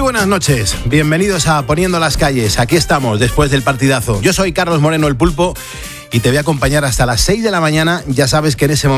buenas noches, bienvenidos a Poniendo las Calles. Aquí estamos después del partidazo. Yo soy Carlos Moreno, el Pulpo, y te voy a acompañar hasta las 6 de la mañana. Ya sabes que en ese momento